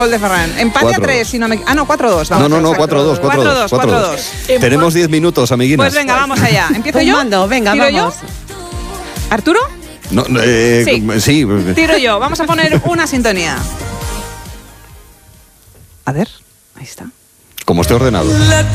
Gol de Ferran. Empate a 3, si no me... Ah, no, 4-2. No, 4-2. 4-2. Tenemos 10 minutos, amiguinas. Pues venga, vamos allá. ¿Empiezo yo? Venga, ¿Tiro vamos. yo? ¿Arturo? No, sí. Tiro yo. Vamos a poner una sintonía. A ver, ahí está. Como esté ordenado.